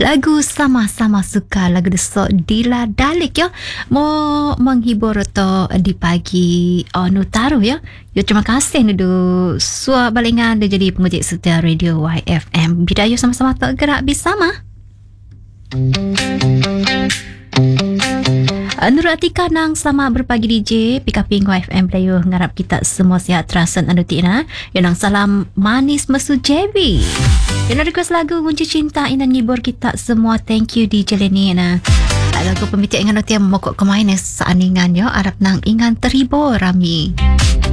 Lagu sama-sama suka lagu desok Dila Dalik ya. Mau menghibur to di pagi Nutaru ya. Yo terima kasih nudu sua balingan dia jadi pengujik setia radio YFM. Bidayo sama-sama tak gerak bersama. Nur Atika nang sama berpagi DJ Pikaping YFM Dayo ngarap kita semua sihat terasan anu tina. Yang nang salam manis mesu JB. Yang nak request lagu kunci cinta inan ngibur kita semua. Thank you DJ Leni na. Lagu pemitik ingan nanti mokok kemain saaningan yo arap nang ingan teribo rami.